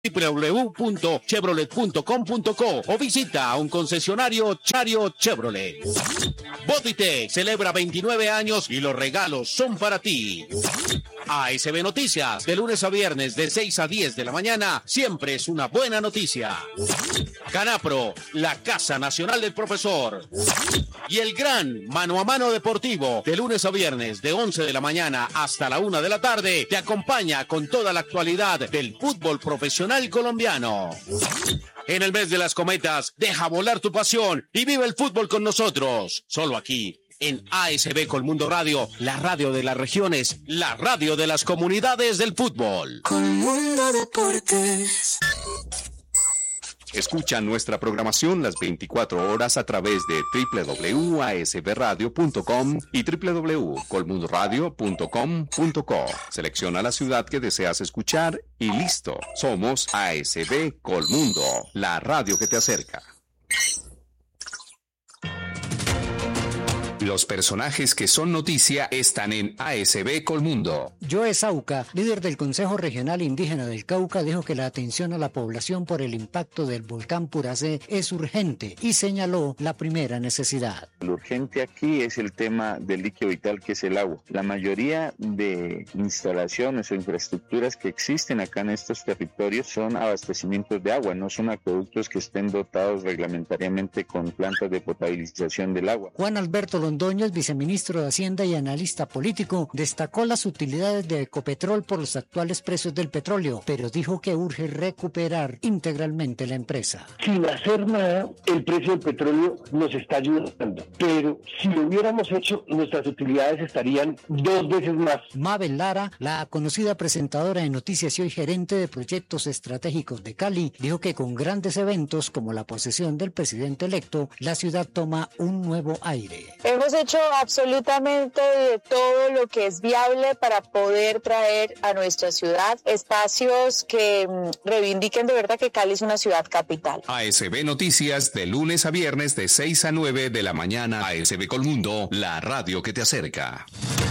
www.chevrolet.com.co o visita a un concesionario Chario Chevrolet. Boditec celebra 29 años y los regalos son para ti. ASB Noticias, de lunes a viernes de 6 a 10 de la mañana, siempre es una buena noticia. Canapro, la Casa Nacional del Profesor. Y el gran Mano a Mano Deportivo, de lunes a viernes de 11 de la mañana hasta la 1 de la tarde, te acompaña con toda la actualidad del fútbol profesional colombiano. En el mes de las cometas, deja volar tu pasión y vive el fútbol con nosotros. Solo aquí, en ASB Colmundo Radio, la radio de las regiones, la radio de las comunidades del fútbol. Colmundo Deportes. Escucha nuestra programación las 24 horas a través de www.asbradio.com y www.colmundoradio.com.co. Selecciona la ciudad que deseas escuchar y listo. Somos ASB Colmundo, la radio que te acerca. Los personajes que son noticia están en ASB Colmundo. Joe Sauca, líder del Consejo Regional Indígena del Cauca, dijo que la atención a la población por el impacto del volcán Puracé es urgente y señaló la primera necesidad. Lo urgente aquí es el tema del líquido vital, que es el agua. La mayoría de instalaciones o infraestructuras que existen acá en estos territorios son abastecimientos de agua, no son acueductos que estén dotados reglamentariamente con plantas de potabilización del agua. Juan Alberto Londoño, el viceministro de Hacienda y analista político, destacó las utilidades de Ecopetrol por los actuales precios del petróleo, pero dijo que urge recuperar integralmente la empresa. Sin hacer nada, el precio del petróleo nos está ayudando, pero si lo hubiéramos hecho, nuestras utilidades estarían 2 veces más. Mabel Lara, la conocida presentadora de noticias y hoy gerente de proyectos estratégicos de Cali, dijo que con grandes eventos como la posesión del presidente electo, la ciudad toma un nuevo aire. Hemos hecho absolutamente de todo lo que es viable para poder traer a nuestra ciudad espacios que reivindiquen de verdad que Cali es una ciudad capital. ASB Noticias, de lunes a viernes de 6 a 9 de la mañana. ASB Colmundo, la radio que te acerca.